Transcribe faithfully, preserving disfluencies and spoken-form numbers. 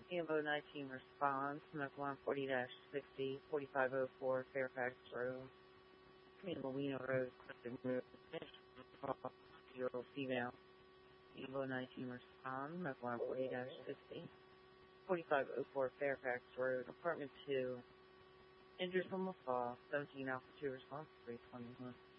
Ambo nineteen responds. Smoke one forty sixty, forty-five oh four Fairfax Road. Molina Road, Clifton Road. Zero female. Ambo nineteen responds. Smoke one forty sixty, forty-five oh four Fairfax Road. Apartment two. Injured from a fall. seventeen Alpha two response. three twenty-one.